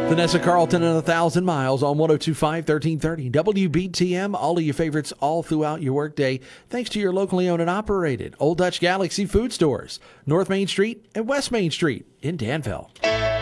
Vanessa Carlton and 1,000 Miles on 102.5, 1330. WBTM, all of your favorites all throughout your workday, thanks to your locally owned and operated Old Dutch Galaxy food stores, North Main Street and West Main Street in Danville.